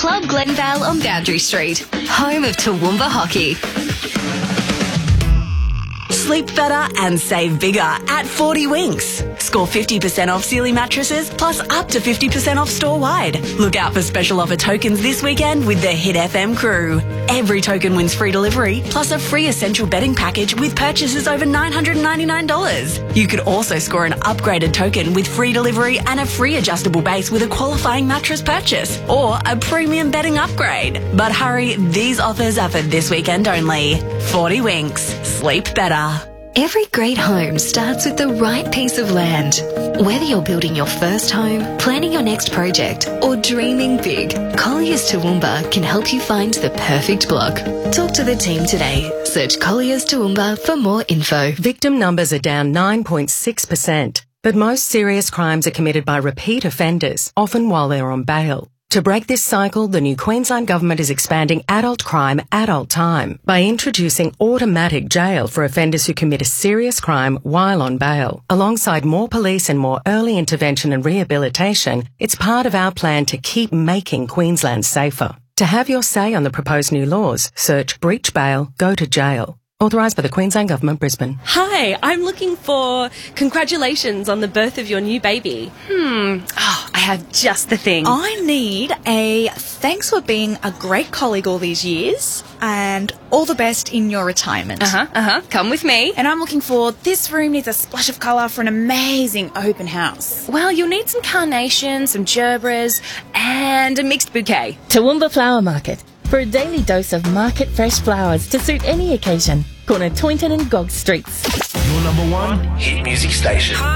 Club Glenvale on Boundary Street, home of Toowoomba Hockey. Sleep better and save bigger at 40 Winks. Score 50% off Sealy mattresses plus up to 50% off store-wide. Look out for special offer tokens this weekend with the Hit FM crew. Every token wins free delivery plus a free essential bedding package with purchases over $999. You could also score an upgraded token with free delivery and a free adjustable base with a qualifying mattress purchase or a premium bedding upgrade. But hurry, these offers are for this weekend only. 40 Winks. Sleep better. Every great home starts with the right piece of land. Whether you're building your first home, planning your next project, or dreaming big, Colliers Toowoomba can help you find the perfect block. Talk to the team today. Search Colliers Toowoomba for more info. Victim numbers are down 9.6%, but most serious crimes are committed by repeat offenders, often while they're on bail. To break this cycle, the new Queensland Government is expanding adult crime, adult time by introducing automatic jail for offenders who commit a serious crime while on bail. Alongside more police and more early intervention and rehabilitation, it's part of our plan to keep making Queensland safer. To have your say on the proposed new laws, search breach bail, go to jail. Authorised by the Queensland Government, Brisbane. Hi, I'm looking for congratulations on the birth of your new baby. I have just the thing. I need a thanks for being a great colleague all these years and all the best in your retirement. Come with me. And I'm looking for this room needs a splash of colour for an amazing open house. Well, you'll need some carnations, some gerbras, and a mixed bouquet. Toowoomba Flower Market. For a daily dose of market fresh flowers to suit any occasion. Corner Toynton and Gog Streets. Your number one hit music station.